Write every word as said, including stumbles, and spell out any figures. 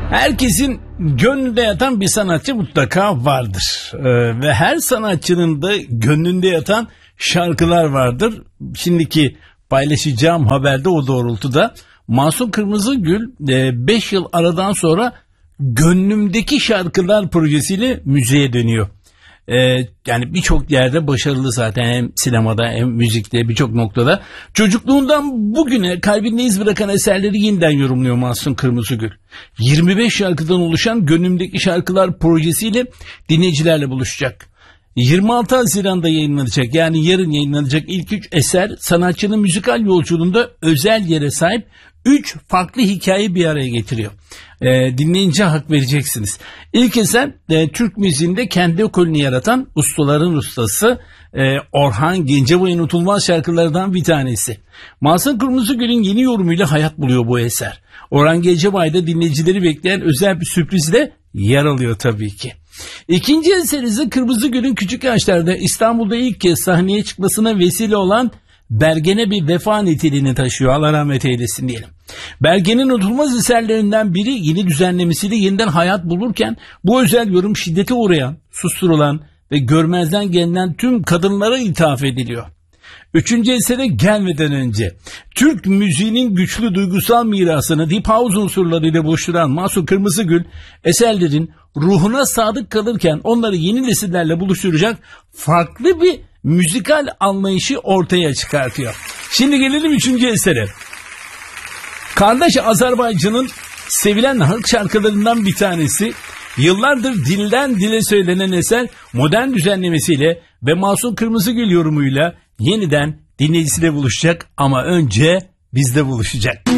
Herkesin gönlünde yatan bir sanatçı mutlaka vardır. Ee, ve her sanatçının da gönlünde yatan şarkılar vardır. Şimdiki paylaşacağım haberde o doğrultuda Mahsun Kırmızıgül beş yıl aradan sonra Gönlümdeki Şarkılar projesiyle müziğe dönüyor. Ee, yani birçok yerde başarılı zaten, hem sinemada hem müzikte, birçok noktada. Çocukluğundan bugüne kalbinde iz bırakan eserleri yeniden yorumluyor Mahsun Kırmızıgül. yirmi beş şarkıdan oluşan Gönlümdeki Şarkılar projesiyle dinleyicilerle buluşacak. yirmi altı Haziran'da yayınlanacak, yani yarın yayınlanacak ilk üç eser sanatçının müzikal yolculuğunda özel yere sahip üç farklı hikaye bir araya getiriyor. E, dinleyince hak vereceksiniz. İlk eser e, Türk müziğinde kendi ekolünü yaratan ustaların ustası e, Orhan Gencebay'ın unutulmaz şarkılardan bir tanesi. Mahsun Kırmızıgül'ün yeni yorumuyla hayat buluyor bu eser. Orhan Gencebay'da dinleyicileri bekleyen özel bir sürprizle yer alıyor tabii ki. İkinci eser ise Kırmızıgül'ün küçük yaşlarda İstanbul'da ilk kez sahneye çıkmasına vesile olan Bergen'e bir vefa niteliğini taşıyor. Allah rahmet eylesin diyelim. Bergen'in unutulmaz eserlerinden biri yeni düzenlemesiyle yeniden hayat bulurken bu özel yorum şiddete uğrayan, susturulan ve görmezden gelinen tüm kadınlara ithaf ediliyor. Üçüncü esere gelmeden önce Türk müziğinin güçlü duygusal mirasını Deep House unsurlarıyla buluşturan Mahsun Kırmızıgül eserlerin ruhuna sadık kalırken onları yeni nesillerle buluşturacak farklı bir müzikal anlayışı ortaya çıkartıyor. Şimdi gelelim üçüncü esere. Kardeş Azerbaycan'ın sevilen halk şarkılarından bir tanesi, yıllardır dilden dile söylenen eser modern düzenlemesiyle ve Mahsun Kırmızıgül yorumuyla yeniden dinleyicisiyle buluşacak ama önce bizde buluşacak.